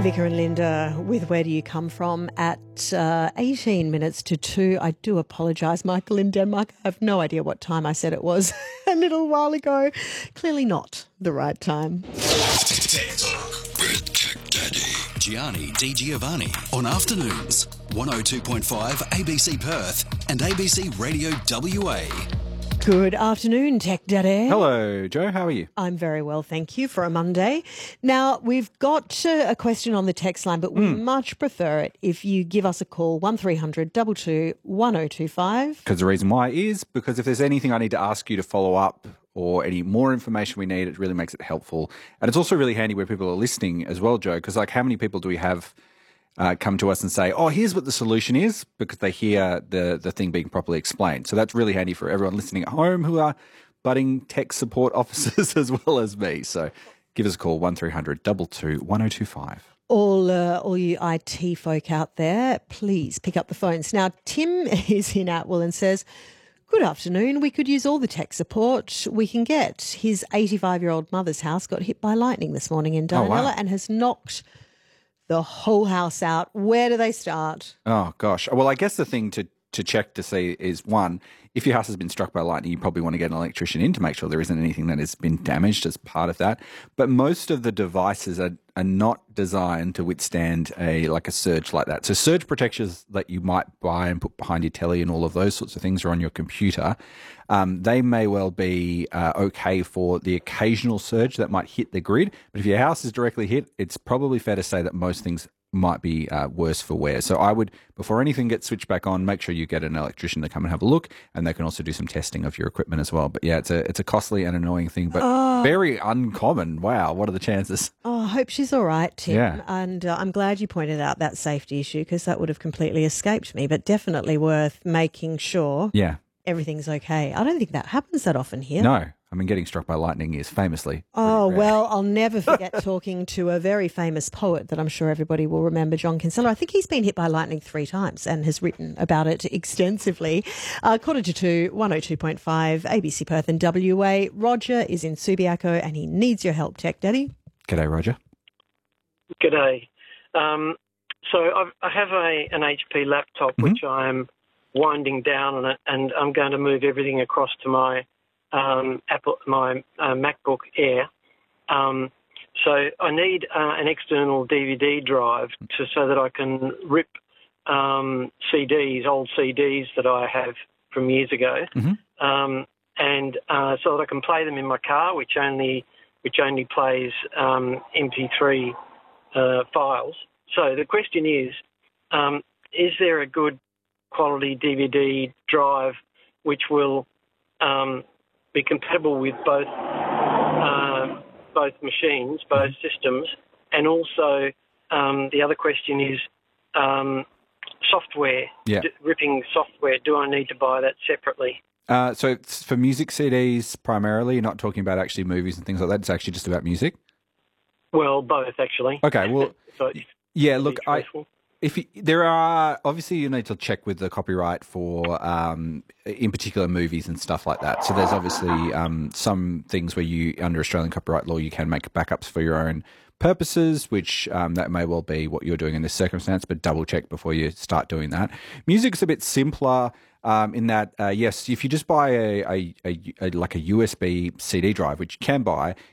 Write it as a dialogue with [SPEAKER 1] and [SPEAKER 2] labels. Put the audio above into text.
[SPEAKER 1] Vicar and Linda with Where Do You Come From at 18 minutes to 2. I do apologise, Michael in Denmark. I have no idea what time I said it was a little while ago. Clearly not the right time.
[SPEAKER 2] Tech Talk with Tech Daddy. Gianni Di Giovanni on afternoons. 102.5 ABC Perth and ABC Radio WA.
[SPEAKER 1] Good afternoon, Tech Daddy.
[SPEAKER 3] Hello, Joe. How are you?
[SPEAKER 1] I'm very well, thank you, for a Monday. Now, we've got a question on the text line, but we much prefer it if you give us a call, 1300 22 1025.
[SPEAKER 3] Because the reason why is because if there's anything I need to ask you to follow up or any more information we need, it really makes it helpful. And it's also really handy where people are listening as well, Joe, because like how many people do we have come to us and say, oh, here's what the solution is, because they hear the thing being properly explained. So that's really handy for everyone listening at home who are budding tech support officers as well as me. So give us a call, 1300 22 1025.
[SPEAKER 1] All you IT folk out there, please pick up the phones. Now, Tim is in Atwell and says, good afternoon. We could use all the tech support we can get. His 85-year-old mother's house got hit by lightning this morning in Darnella and has knocked the whole house out. Where do they start?
[SPEAKER 3] Oh, gosh. Well, I guess the thing to check to see is, one, if your house has been struck by lightning, you probably want to get an electrician in to make sure there isn't anything that has been damaged as part of that. But most of the devices are not designed to withstand a surge like that. So surge protectors that you might buy and put behind your telly and all of those sorts of things are on your computer. They may well be okay for the occasional surge that might hit the grid. But if your house is directly hit, it's probably fair to say that most things might be worse for wear. So I would, before anything gets switched back on, make sure you get an electrician to come and have a look, and they can also do some testing of your equipment as well. But yeah, it's a costly and annoying thing, but very uncommon. Wow, what are the chances?
[SPEAKER 1] Oh, I hope she's all right, Tim.
[SPEAKER 3] Yeah.
[SPEAKER 1] And I'm glad you pointed out that safety issue, because that would have completely escaped me, but definitely worth making sure everything's okay. I don't think that happens that often here.
[SPEAKER 3] No. I mean, getting struck by lightning is famously
[SPEAKER 1] Oh,
[SPEAKER 3] rare.
[SPEAKER 1] well, I'll never forget talking to a very famous poet that I'm sure everybody will remember, John Kinsella. I think he's been hit by lightning 3 times and has written about it extensively. 1:45, 102.5, ABC Perth and WA. Roger is in Subiaco and he needs your help, Tech Daddy.
[SPEAKER 3] G'day, Roger.
[SPEAKER 4] G'day. So I have an HP laptop which I'm winding down on it, and I'm going to move everything across to my MacBook Air. So I need an external DVD drive so that I can rip CDs, old CDs that I have from years ago, and so that I can play them in my car, which only plays MP3 files. So the question is there a good quality DVD drive which will be compatible with both machines, both systems, and also the other question is software.
[SPEAKER 3] Yeah.
[SPEAKER 4] Ripping software. Do I need to buy that separately?
[SPEAKER 3] So it's for music CDs primarily. You're not talking about actually movies and things like that. It's actually just about music.
[SPEAKER 4] Well, both actually.
[SPEAKER 3] Okay. Well,
[SPEAKER 4] so
[SPEAKER 3] yeah. Look, there are obviously you need to check with the copyright for, in particular, movies and stuff like that. So there's obviously some things where you, under Australian copyright law, you can make backups for your own purposes, which that may well be what you're doing in this circumstance, but double check before you start doing that. Music's a bit simpler. In that, yes, if you just buy a USB CD drive, which you can buy,